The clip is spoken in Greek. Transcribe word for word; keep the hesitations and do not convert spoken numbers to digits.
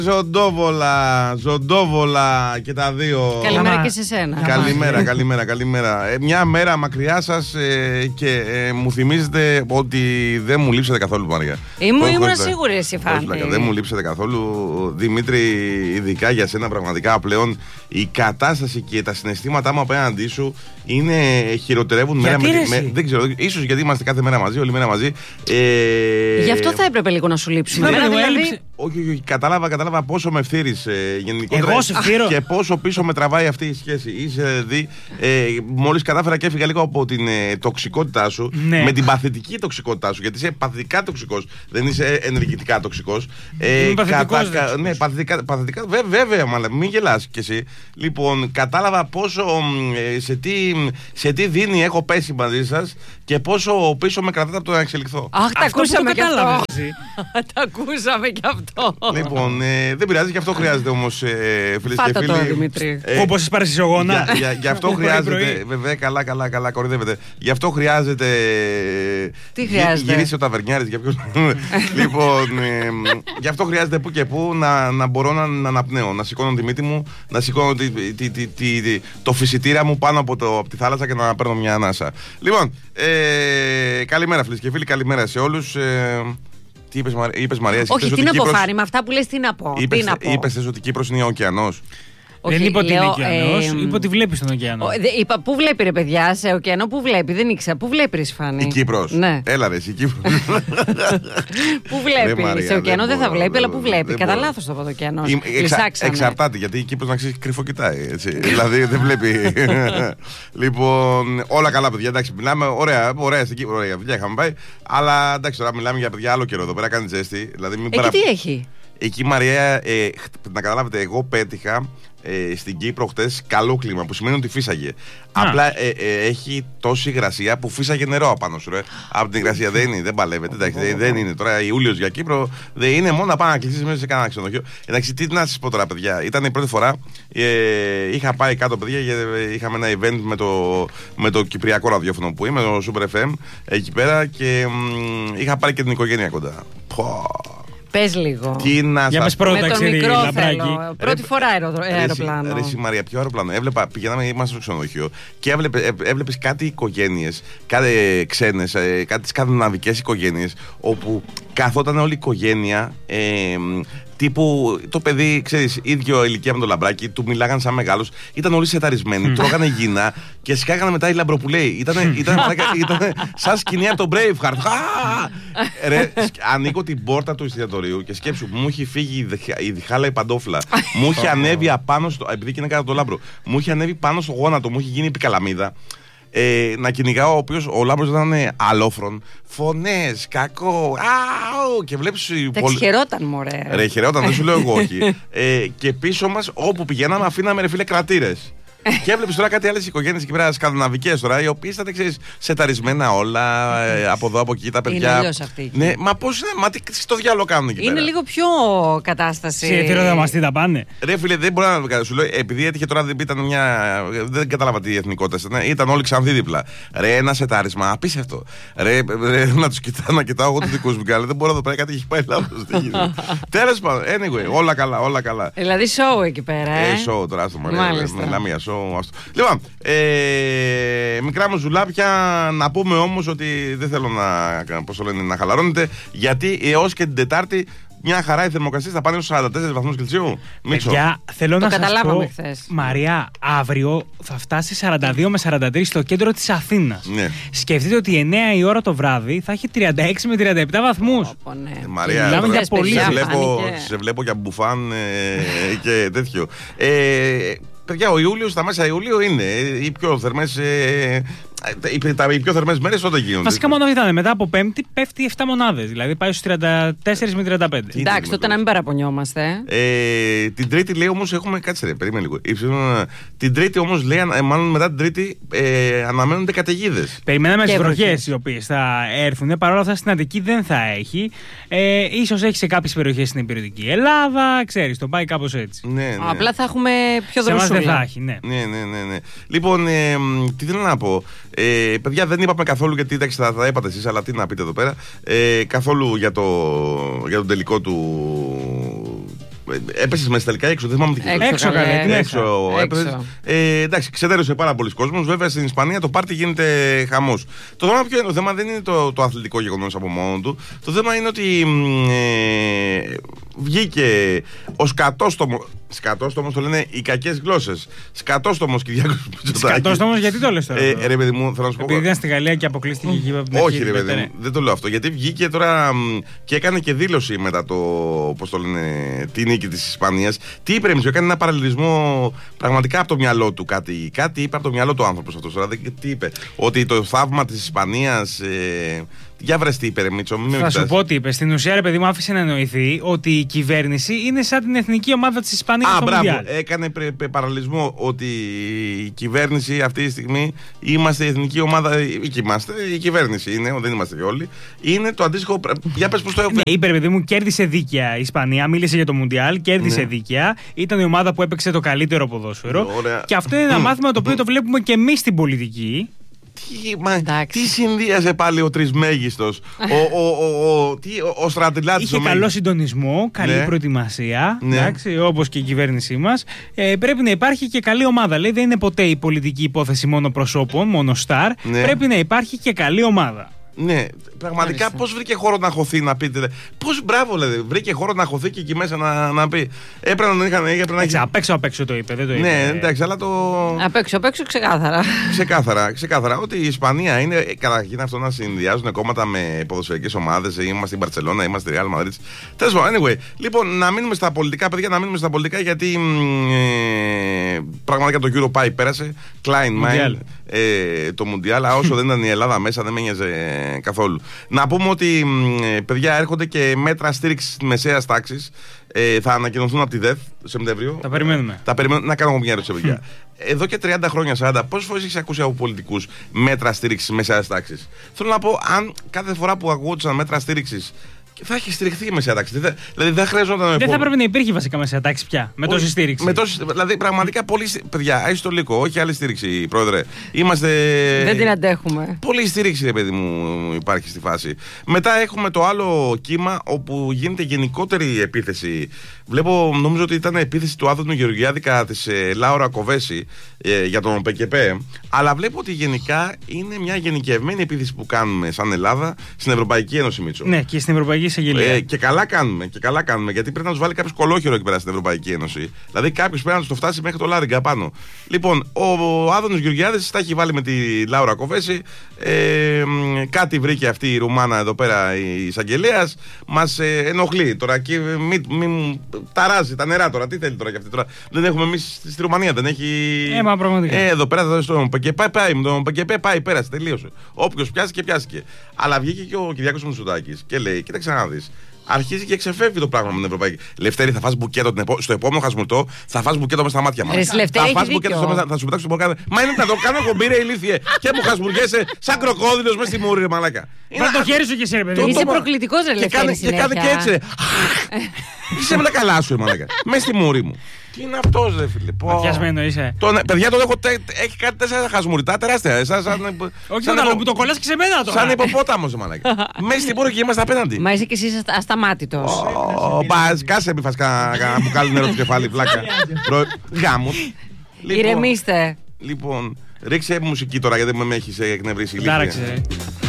Ζωντόβολα, ζωντόβολα και τα δύο. Καλημέρα και σε σένα. Καλημέρα, καλημέρα, καλημέρα. Ε, μια μέρα μακριά σας ε, και ε, μου θυμίζετε ότι δεν μου λείψετε καθόλου, Μαρία. Ήμουν, ήμουν σίγουρη εσύ, Φάνη. Δεν μου λείψετε καθόλου. Δημήτρη, ειδικά για σένα, πραγματικά πλέον η κατάσταση και τα συναισθήματά μου απέναντί σου είναι χειροτερεύουν μέρα με τη μέρα. Δεν ξέρω, ίσως γιατί είμαστε κάθε μέρα μαζί, όλη μέρα μαζί. Ε, Γι' αυτό θα έπρεπε λίγο να σου λείψουμε. Δηλαδή... Όχι, όχι, κατάλαβα, κατάλαβα πόσο με ευθύρεις ε, γενικότερα. Εγώ σε ευθύρω. Και πόσο πίσω με τραβάει αυτή η σχέση. Είσαι δει, ε, μόλις κατάφερα και έφυγα λίγο από την ε, τοξικότητά σου, ναι. με την παθητική τοξικότητά σου, γιατί είσαι παθητικά τοξικός, δεν είσαι ενεργητικά τοξικός. Ε, Είμαι παθητικός, κατα, ναι, παθητικά, παθητικά βέ, βέβαια, μάλλον, μην γελάς κι εσύ. Λοιπόν, κατάλαβα πόσο, ε, σε, τι, σε τι δίνει έχω πέσει μαζί σας και πόσο πίσω με κρατάτε από το να εξελιχθώ. Αχ, τα ακούσαμε κι αυτό. Τα ακούσαμε κι αυτό. Λοιπόν, ε, δεν πειράζει, γι' αυτό χρειάζεται όμως, ε, φίλες και φίλοι. Τώρα, Δημήτρη. Ε, Όπως σας πάρει σιγογόνα. Για, για, γι' αυτό χρειάζεται. Βέβαια, καλά, καλά, καλά, κορυδεύεται. Γι' αυτό χρειάζεται. Τι χρειάζεται. Γυρίσει ο ταβερνιάρης για ποιο. Λοιπόν, ε, γι' αυτό χρειάζεται που και που να, να μπορώ να, να αναπνέω. Να σηκώνω τη μύτη μου, να σηκώνω τη, τη, τη, τη, τη, το φυσιτήρα μου πάνω από, το, από τη θάλασσα και να παίρνω μια ανάσα. Λοιπόν, ε, καλημέρα, φίλες και φίλοι, καλημέρα σε όλους. Ε, Τι είπες, Μαρία, είπες, Μαρία, όχι, τι να πω, Φάνη, με αυτά που λες τι να πω. Είπες, είπες θες ότι Κύπρος είναι ο ωκεανός. Όχι, δεν είπα ότι είναι ωκεανός, ε, είπα ότι βλέπει τον ωκεανό. Είπα, πού βλέπει ρε παιδιά, σε ωκεανό, πού βλέπει, δεν ήξερα. Πού βλέπει ρε Φάνη. Η Κύπρος. Ναι. Έλα ρε, η Κύπρος. Πού βλέπει, σε ωκεανό δεν θα βλέπει, αλλά πού βλέπει. Κατά λάθος το ωκεανό. Εξαρτάται, γιατί η Κύπρος να ξέρει κρυφοκοιτάει. Δηλαδή δεν βλέπει. Λοιπόν, όλα καλά παιδιά, εντάξει, μιλάμε ωραία, ωραία στην Κύπρο, ωραία δουλειά είχαμε πάει. Αλλά εντάξει, τώρα μιλάμε για παιδιά άλλο καιρό εδώ πέρα, κάνει ζέστη. Εκεί τι έχει. Εκεί, Μαρία, ε, να καταλάβετε, εγώ πέτυχα ε, στην Κύπρο χτες καλό κλίμα, που σημαίνει ότι φύσαγε. Α. Απλά ε, ε, έχει τόση υγρασία που φύσαγε νερό απάνω σου, ρε. Από την υγρασία δεν είναι, δεν παλεύεται. Εντάξει, δεν είναι τώρα Ιούλιος για Κύπρο, δεν είναι μόνο να πάει να κλείσεις μέσα σε κανένα ξενοδοχείο. Εντάξει, τι να σας πω τώρα, παιδιά. Ήταν η πρώτη φορά, ε, είχα πάει κάτω, παιδιά, γιατί είχαμε ένα event με το, με το κυπριακό ραδιόφωνο που είμαι, το Super εφ εμ, εκεί πέρα και μ, είχα πάρει και την οικογένεια κοντά. Πω. Πες λίγο. Τι να για σας... πρώτα, με τον ξέρει, μικρό λαμπράκι. θέλω. Πρώτη φορά αεροπλάνο. Ρε εσύ Μαρία, ποιο αεροπλάνο. Έβλεπα, πηγαίναμε, είμαστε στο ξενοδοχείο και έβλεπε, έβλεπες κάτι οικογένειες, κάτι ξένες, κάτι σκανδιναβικές οικογένειες, όπου καθόταν όλη η οικογένεια. Ε, Τύπου το παιδί, ξέρεις, ίδιο ηλικία με το λαμπράκι, του μιλάγαν σαν μεγάλος, ήταν όλοι σεταρισμένοι, τρώγανε γυνά και σκάγανε μετά οι λαμπροπουλέοι. Ήτανε, ήτανε, ήτανε σαν σκηνή από τον Braveheart. Ρε, ανοίγω την πόρτα του εστιατορίου και σκέψου, μου έχει φύγει η διχάλα η παντόφλα, μου έχει ανέβει απάνω στο. Επειδή και είναι κάτω το λάμπρο, μου έχει ανέβει πάνω στο γόνατο, μου έχει γίνει επικαλαμίδα. Ε, να κυνηγάω, ο οποίος ο Λάμπρος ήταν αλόφρον. Φωνές, κακό. Αου, και βλέπεις. Εντάξει, χαιρόταν, μωρέ. Ρε, χαιρόταν, δεν σου λέω εγώ όχι. ε, και πίσω μας, όπου πηγαίναμε, αφήναμε ρε φίλε κρατήρες. Και έβλεπες τώρα κάτι άλλες οικογένειες εκεί πέρα, σκανδιναβικές τώρα, οι οποίες ήταν, ξέρεις, σεταρισμένα όλα, ε, από εδώ, από εκεί, τα παιδιά. Είναι αλλιώς αυτή. Ναι, μα πώς είναι, μα τι στο διάλογο κάνουν εκεί είναι πέρα. λίγο πιο κατάσταση. Σε εθεροδαμαστή τα πάνε. Ρε φίλε, δεν μπορώ να σου λέω, επειδή έτυχε τώρα, ήταν μια. Δεν κατάλαβα τι εθνικότητα ήταν. Ήταν όλοι ξανθοί δίπλα. Ρε, ένα σετάρισμα, απίστευτο. Ρε, ρε να του κοιτάω, να κοιτάω εγώ του δικού μου καλά. Δεν μπορώ εδώ πέρα, κάτι έχει πάει λάθος. Τέλος πάντων, anyway, όλα καλά, όλα καλά. Δηλαδή, show εκεί πέρα. Ε, ε show τώρα, άστο Μαρία. Μιλάμε για show. Λοιπόν, ε, μικρά μου ζουλάπια, να πούμε όμως ότι δεν θέλω να, πώς το λένε, να χαλαρώνετε, γιατί έως και την Τετάρτη μια χαρά οι θερμοκρασίες θα πάνε στους σαράντα τέσσερις βαθμούς Κελσίου. Παιδιά, θέλω το να σας πω, χθες. Μαρία, αύριο θα φτάσει σαράντα δύο με σαράντα τρία στο κέντρο της Αθήνας. Ναι. Σκεφτείτε ότι εννιά η ώρα το βράδυ θα έχει τριάντα έξι με τριάντα επτά βαθμούς. Όπο, ναι. ε, Μαρία, μιλάμε για πολύ. Σε βλέπω, σε βλέπω για μπουφάν ε, και τέτοιο. Ε, παιδιά, ο Ιούλιος, τα μέσα Ιουλίου είναι οι πιο θερμές, ε, οι, τα, οι πιο θερμές μέρες όταν γίνονται. Βασικά μόνο ήταν μετά από Πέμπτη πέφτει επτά μονάδες. Δηλαδή πάει στους τριάντα τέσσερα με τριάντα πέντε. Εντάξει, τότε να μην παραπονιόμαστε. Ε, την Τρίτη λέει όμως έχουμε. Κάτσε ρε, περίμενε λίγο. Υψηλό, την Τρίτη όμως λέει, μάλλον μετά την Τρίτη ε, αναμένονται καταιγίδες. Περιμέναμε τις βροχές οι οποίες θα έρθουν. Παρ' όλα αυτά στην Αττική δεν θα έχει. Ε, ίσως έχει σε κάποιες περιοχές στην υπηρετική Ελλάδα. Ξέρεις, το πάει κάπως έτσι. Ναι, ναι. Απλά θα έχουμε πιο δροσούλα. Σε εμάς δεν θα έχει, ναι. Ναι, ναι, ναι, ναι. Λοιπόν, ε, τι θέλω να πω. Ε, παιδιά, δεν είπαμε καθόλου, γιατί εντάξει, θα, θα είπατε εσείς, αλλά τι να πείτε εδώ πέρα. Ε, καθόλου για, το, για τον τελικό του Έπεσε μέσα τελικά έξω, δεν θυμάμαι τι έξω. Έξω, καλέ, έξω, έξω. Ε, εντάξει, ξεδέρωσε πάρα πολλοί κόσμος. Βέβαια στην Ισπανία το πάρτι γίνεται χαμός. Το θέμα, ποιο είναι, το θέμα δεν είναι το, το αθλητικό γεγονός από μόνο του. Το θέμα είναι ότι ε, βγήκε ο σκατόστομος. Σκατόστομος το λένε οι κακές γλώσσες. Σκατόστομος Κυριάκος Μητσοτάκης. Σκατόστομος γιατί το λες τώρα? Ε, ρε παιδί μου, θέλω να σου πω. Επειδή ήταν στη Γαλλία και αποκλείστηκε εκεί από την αρχή. Όχι, ρε παιδί μου, δεν το λέω αυτό. Γιατί βγήκε τώρα και έκανε και δήλωση μετά το, πώς το λένε, τη νίκη της Ισπανίας. Τι είπε, Ρέμισο, έκανε ένα παραλληλισμό πραγματικά από το μυαλό του. Κάτι, κάτι είπε από το μυαλό του άνθρωπος αυτός. Δηλαδή, τι είπε? Ότι το θαύμα της Ισπανίας. Ε, Για βρες τι είπε, ρε Μίτσο, μην με Θα σου πω τι είπε. Στην ουσία, ρε παιδί μου, άφησε να εννοηθεί ότι η κυβέρνηση είναι σαν την εθνική ομάδα της Ισπανίας. Α, στο μπράβο. Μουντιάλ. Έκανε πρε, πρε, παραλληλισμό ότι η κυβέρνηση αυτή τη στιγμή είμαστε η εθνική ομάδα. Ή είμαστε, η κυβέρνηση είναι, δεν είμαστε και όλοι. Είναι το αντίστοιχο. Για πες πώς το ναι, είπε, ρε παιδί μου, κέρδισε δίκαια η Ισπανία. Μίλησε για το Μουντιάλ, κέρδισε ναι. δίκαια. Ήταν η ομάδα που έπαιξε το καλύτερο ποδόσφαιρο. Ωραία. Και αυτό είναι ένα μάθημα το οποίο το βλέπουμε και εμείς στην πολιτική. Τι, μα, τι συνδύασε πάλι ο Τρισμέγιστος, ο, ο, ο, ο, τι, ο, ο Στρατιλάτης. Είχε ο καλό συντονισμό, καλή ναι. προετοιμασία, ναι. εντάξει, όπως και η κυβέρνησή μας. Ε, πρέπει να υπάρχει και καλή ομάδα. Λέει, δεν είναι ποτέ η πολιτική υπόθεση μόνο προσώπων, μόνο στάρ. Ναι. Πρέπει να υπάρχει και καλή ομάδα. Ναι, πραγματικά πώς βρήκε χώρο να χωθεί να πείτε. Πώς, μπράβο, λέει, βρήκε χώρο να χωθεί και εκεί μέσα να, να πει. Έπρεπε να τον είχαν. Έπρεπε να έχει... Απ' έξω, απ' έξω το είπε, δεν το είπε. Ναι, εντάξει, αλλά το. Απ' έξω, απ' έξω ξεκάθαρα. Ξεκάθαρα, ξεκάθαρα. Ότι η Ισπανία είναι. Καταρχήν αυτό να συνδυάζουν κόμματα με ποδοσφαιρικές ομάδες. Είμαστε η Μπαρσελόνα, είμαστε η Real Madrid. Τέλος πάντων, anyway. Λοιπόν, να μείνουμε στα πολιτικά, παιδιά, να μείνουμε στα πολιτικά γιατί ε, πραγματικά το Euro πάει, πέρασε. Klein Mind. Ε, το Μουντιάλ, όσο δεν ήταν η Ελλάδα μέσα, δεν με νοιάζε καθόλου. Να πούμε ότι παιδιά έρχονται και μέτρα στήριξης μεσαίας τάξης. Ε, θα ανακοινωθούν από τη ΔΕΘ το Σεπτέμβριο. Τα περιμένουμε. Τα περιμένουμε. Να κάνω μια ερώτηση, παιδιά. Εδώ και τριάντα χρόνια, σαράντα, πόσες φορές έχεις ακούσει από πολιτικούς μέτρα στήριξης μεσαίας τάξης? Θέλω να πω, αν κάθε φορά που ακούγονταν μέτρα στήριξης θα έχει στηριχθεί η μεσαία τάξη. Δηλαδή δεν χρειαζόταν. Δεν θα πρέπει να υπήρχε βασικά μεσαία τάξη πια. Με τόση στήριξη. Με τόση, δηλαδή πραγματικά πολύ. Παιδιά, έχει το λύκο. Όχι άλλη στήριξη, πρόεδρε. Είμαστε. Δεν την αντέχουμε. Πολύ στήριξη, ρε παιδί μου, υπάρχει στη φάση. Μετά έχουμε το άλλο κύμα όπου γίνεται γενικότερη επίθεση. Βλέπω, νομίζω ότι ήταν επίθεση του Άδωνου Γεωργιάδη κατά τη ε, Λάουρα Κοβέση ε, για τον ΠΚΠ. Αλλά βλέπω ότι γενικά είναι μια γενικευμένη επίθεση που κάνουμε σαν Ελλάδα στην Ευρωπαϊκή Ένωση, Μίτσο. Ναι, και στην Ευρωπαϊκή Εισαγγελία. Ε, και καλά κάνουμε, και καλά κάνουμε, γιατί πρέπει να του βάλει κάποιο κολόχερο εκεί πέρα στην Ευρωπαϊκή Ένωση. Δηλαδή κάποιο πρέπει να του το φτάσει μέχρι το Λάριγκα πάνω. Λοιπόν, ο, ο Άδωνος Γεωργιάδης τα έχει βάλει με τη Λάουρα Κοβέση. Ε, κάτι βρήκε αυτή η Ρουμάνα εδώ πέρα η εισαγγελέας. Μας ε, ενοχλεί τώρα και μην μη, μη, ταράζει τα νερά τώρα. Τι θέλει τώρα κι αυτή τώρα? Δεν έχουμε εμείς στη Ρουμανία, δεν έχει. Ε, μα πραγματικά. Ε, εδώ πέρα θα στο ΠΚΠ πάει, τον ΠΚΠ πάει, πέρασε, τελείωσε. Όποιος πιάστηκε, πιάστηκε. Αλλά βγήκε και ο Κυριάκος Μητσοτάκης και λέει: κοίταξε να δεις. Αρχίζει και ξεφεύγει το πράγμα με την Ευρωπαϊκή. Λευτέρη, θα φας μπουκέτο στο επόμενο χασμουρτό, θα φας μπουκέτο μέσα στα μάτια μας. Θα φας μπουκέτο στο μέσα, θα σου πετάξω το μπουκέτο. Μα είναι να το κάνω κομπίρε ηλίθιε και μου χασμουριέσαι σαν κροκόδιλος μέσα στη μούρη, ρε μαλάκα. Βάλ το χέρι σου και εσύ, ρε παιδί. Είσαι προκλητικός, ρε Λευτέρη. Και κάνει και έτσι. Είσαι με τα καλά σου, μαλάκα. Μέσα στη μούρη μου. Τι είναι αυτός, ρε φίλε. Ματιασμένο είσαι. Τον, παιδιά, τον έχω, έχει κάτι τέσσερα χασμουριτά τεράστια. Σαν, σαν, όχι σαν άλλο που το κολλάς και σε μένα τώρα. Σαν υποπόταμος, μαλάκα. Μέσα στην πόρη και είμαστε απέναντι. Μα είσαι και εσύ ασταμάτητος. Μπας, κάσε μη φας κανένα μπουκάλι νερό στο κεφάλι, πλάκα. Γάμου. Ηρεμήστε. Λοιπόν, ρίξε μουσική τώρα γιατί με έχεις εκνευρίσει. Τάραξε.